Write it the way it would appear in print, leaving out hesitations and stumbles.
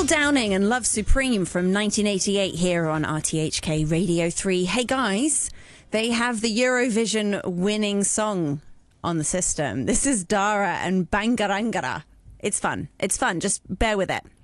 Downing and Love Supreme from 1988 here on RTHK Radio 3. Hey guys, they have the Eurovision winning song on the system. This is Dara and Bangarangara. It's fun. Just bear with it.